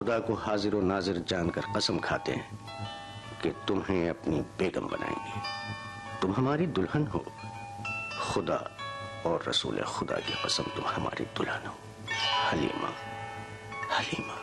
खुदा को हाजिर और नाजिर जानकर कसम खाते हैं कि तुम्हें अपनी बेगम बनाएंगे। तुम हमारी दुल्हन हो। खुदा और रसूल खुदा की कसम, तुम हमारी दुल्हन हो। हलीमा, हलीमा।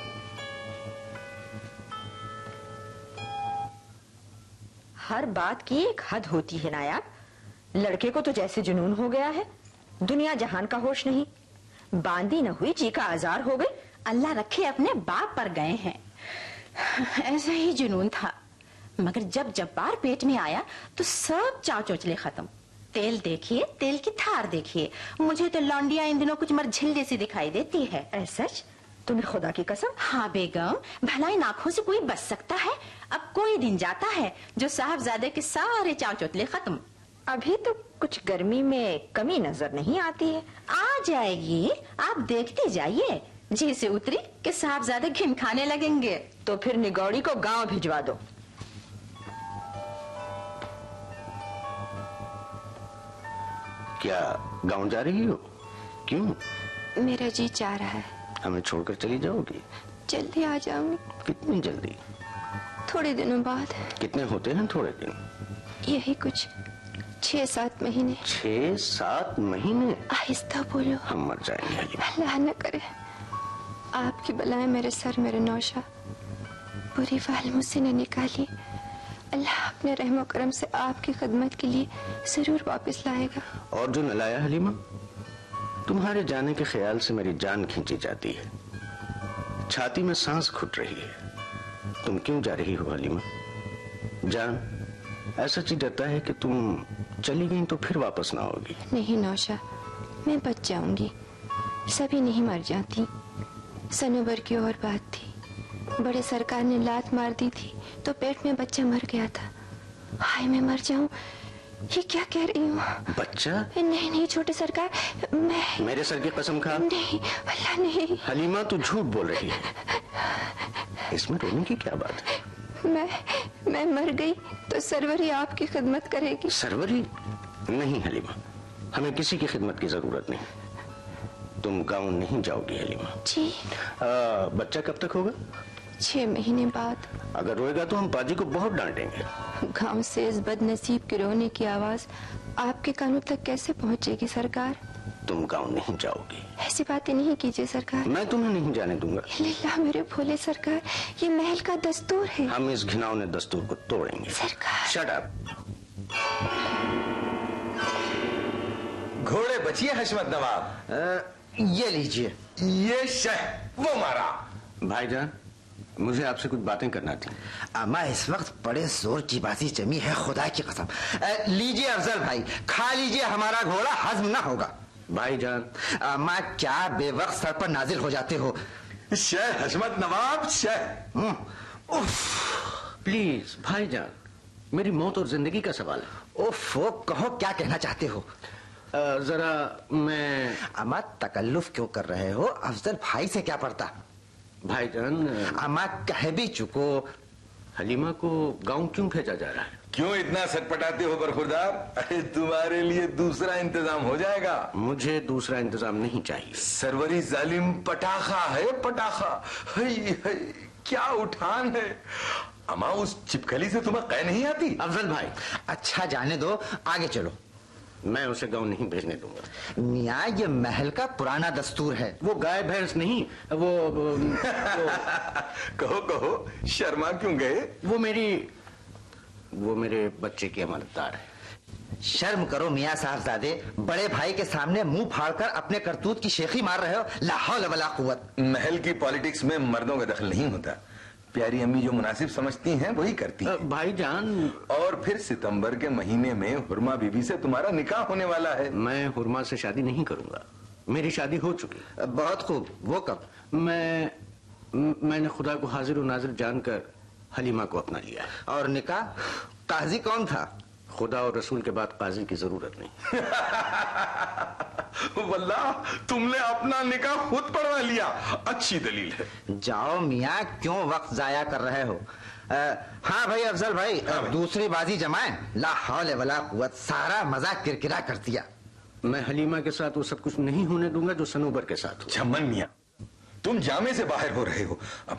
हर बात की एक हद होती है नायाब। लड़के को तो जैसे जुनून हो गया है, दुनिया जहान का होश नहीं। बांदी न हुई जी का आजार हो गई। अल्लाह रखे अपने बाप पर गए हैं। ऐसा ही जुनून था, मगर जब जब्बार पेट में आया तो सब चाव चोचले खत्म। तेल देखिए, तेल की धार देखिए। मुझे तो लौंडिया इन दिनों कुछ मरझिल जैसी दिखाई देती है। सच? तुम्हें खुदा की कसम? हाँ बेगम, भला इन आंखों से कोई बच सकता है? अब कोई दिन जाता है जो साहबजादे के सारे चाव चोचले खत्म। अभी तो कुछ गर्मी में कमी नजर नहीं आती है। आ जाएगी, आप देखते जाइए। जी से उतरी कि साहबजादे घिन खाने लगेंगे। तो फिर निगौड़ी को गांव भिजवा दो। क्या गांव जा रही हो? क्यों? मेरा जी चाह रहा है। हमें छोड़कर चली जाओगी? जल्दी आ जाऊंगी। कितनी जल्दी? थोड़े दिनों बाद। कितने होते हैं थोड़े दिन? यही कुछ 6-7 महीने। 6-7 महीने? आहिस्ता बोलो। हम मर जाएंगे हलीमा। अल्लाह न करे आपकी बलाएं मेरे सर, मेरे नौशा बुरी वाल मुझसे न निकाली। अल्लाह अपने रहमो करम से आपकी खिदमत के लिए जरूर वापस लाएगा। और जो न लाया हलीमा, तुम्हारे जाने के ख्याल से मेरी जान खींची जाती है, छाती में सांस घुट रही है। तुम क्यों जा रही हो हलीमा? जान, ऐसा चीज डरता है कि तुम चली गई तो फिर वापस ना आओगी। नहीं नौशा, मैं बच जाऊंगी। सभी नहीं मर जाती। सनोबर की और बात थी। बड़े सरकार ने लात मार दी थी तो पेट में बच्चा मर गया था। हाय मैं मर जाऊं, ये क्या कह रही हूँ? बच्चा? नहीं नहीं छोटे सरकार, मैं। मेरे सर की कसम खा। नहीं अल्लाह नहीं। हलीमा तू झूठ बोल रही है। इसमें रोने की क्या बात है? मैं मर गई तो सरवरी आपकी खिदमत करेगी। सरवरी? नहीं हलीमा, हमें किसी की खिदमत की जरूरत नहीं। तुम गांव नहीं जाओगी हलीमा। जी। बच्चा कब तक होगा? 6 महीने बाद। अगर रोएगा तो हम पाजी को बहुत डांटेंगे। गांव से इस बदनसीब के रोने की आवाज आपके कानों तक कैसे पहुंचेगी सरकार? तुम गांव नहीं जाओगी। ऐसी बातें नहीं कीजिए सरकार। मैं तुम्हें नहीं जाने दूंगा। अल्लाह मेरे भोले सरकार, ये महल का दस्तूर है। हम इस घिनौने दस्तूर को तोड़ेंगे। सरकार। Shut up. घोड़े बचिए हशमत नवाब। ये लीजिए। ये शह वो मारा। भाईजान, मुझे आपसे कुछ बातें करना थी। अम्मा इस वक्त बड़े जोर की बाती जमी है, खुदा की कसम। लीजिए अफजल भाई, खा लीजिए, हमारा घोड़ा हजम ना होगा। भाईजान। अम्मा क्या बेवक्त सर पर नाजिल हो जाते हो। शह हशमत नवाब, शह। प्लीज भाईजान, मेरी मौत और जिंदगी का सवाल है। उफ, वो कहो क्या कहना चाहते हो। जरा मैं। अम्मा तकल्लुफ क्यों कर रहे हो? अफजल भाई से क्या पड़ता। भाईजान। अम्मा कह भी चुको। हलीमा को गांव क्यों भेजा जा रहा है? क्यों इतना सटपटाते हो बरखुरदार? अरे तुम्हारे लिए दूसरा इंतजाम हो जाएगा। मुझे दूसरा इंतजाम नहीं चाहिए। सरवरी जालिम पटाखा है, पटाखा। हई हई क्या उठान है। अम्मा उस चिपकली से तुम्हें कह नहीं आती? अफजल भाई। अच्छा जाने दो, आगे चलो। मैं उसे गांव नहीं भेजने दूंगा। मियाँ ये महल का पुराना दस्तूर है। वो गाय भैंस नहीं, वो कहो कहो, शर्मा क्यों गए? वो मेरे बच्चे की अमानतदार है। शर्म करो मियाँ साहबजादे, बड़े भाई के सामने मुंह फाड़कर अपने करतूत की शेखी मार रहे हो। ला हौल वला कुव्वत। महल की पॉलिटिक्स में मर्दों का दखल नहीं होता। प्यारी अम्मी जो मुनासिब समझती हैं वही करती हैं। भाईजान। और फिर सितंबर के महीने में हुरमा बीबी से तुम्हारा निकाह होने वाला है। मैं हुरमा से शादी नहीं करूंगा, मेरी शादी हो चुकी। बहुत खूब, वो कब? मैंने खुदा को हाजिर और नाजिर जानकर हलीमा को अपना लिया है। और निकाह? काजी कौन था? खुदा और रसूल के बाद काजी की जरूरत नहीं। वल्लाह तुमने अपना निकाह खुद पढ़वा लिया, अच्छी दलील है। जाओ मियाँ, क्यों वक्त जाया कर रहे हो। हाँ भाई अफजल भाई, दूसरी बाजी जमाएं। ला हौल वला कुव्वत, सारा मजा किरकिरा कर दिया। मैं हलीमा के साथ वो सब कुछ नहीं होने दूंगा जो सनोबर के साथ हो। झम्मन मियाँ, तुम जामे से बाहर हो रहे हो। अब